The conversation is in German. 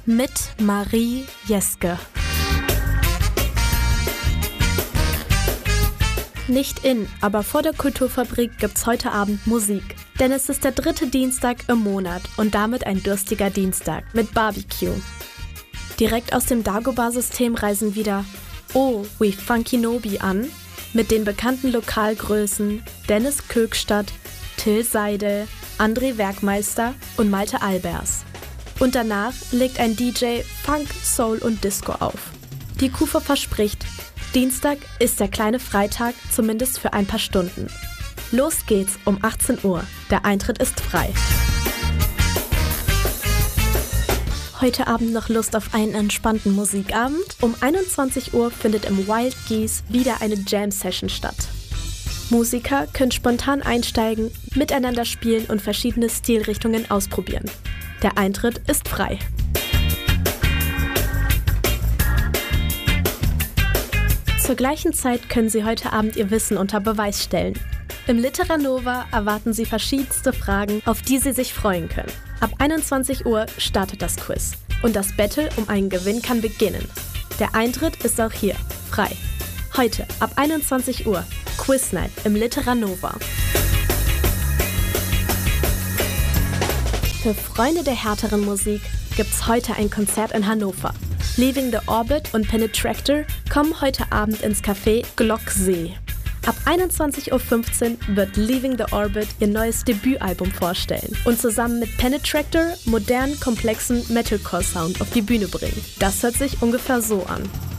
mit Marie Jeske. Nicht in, aber vor der Kulturfabrik gibt's heute Abend Musik. Denn es ist der 3. Dienstag im Monat und damit ein durstiger Dienstag mit Barbecue. Direkt aus dem Dagobah-System reisen wieder Oh We Funky Nobi an, mit den bekannten Lokalgrößen Dennis Kökstadt, Till Seidel, André Werkmeister und Malte Albers. Und danach legt ein DJ Funk, Soul und Disco auf. Die Kufa verspricht, Dienstag ist der kleine Freitag, zumindest für ein paar Stunden. Los geht's um 18 Uhr. Der Eintritt ist frei. Heute Abend noch Lust auf einen entspannten Musikabend? Um 21 Uhr findet im Wild Geese wieder eine Jam-Session statt. Musiker können spontan einsteigen, miteinander spielen und verschiedene Stilrichtungen ausprobieren. Der Eintritt ist frei. Zur gleichen Zeit können Sie heute Abend Ihr Wissen unter Beweis stellen. Im Literanova erwarten Sie verschiedenste Fragen, auf die Sie sich freuen können. Ab 21 Uhr startet das Quiz. Und das Battle um einen Gewinn kann beginnen. Der Eintritt ist auch hier frei. Heute ab 21 Uhr Quiz Night im Literanova. Für Freunde der härteren Musik gibt's heute ein Konzert in Hannover. Leaving the Orbit und Penetractor kommen heute Abend ins Café Glocksee. Ab 21.15 Uhr wird Leaving the Orbit ihr neues Debütalbum vorstellen und zusammen mit Penetractor modernen, komplexen Metalcore-Sound auf die Bühne bringen. Das hört sich ungefähr so an.